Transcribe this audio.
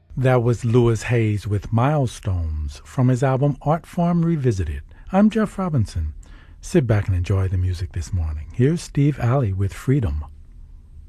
That was Louis Hayes with Milestones from his album Art Farm Revisited. I'm Jeff Robinson. Sit back and enjoy the music this morning. Here's Steve Alley with Freedom.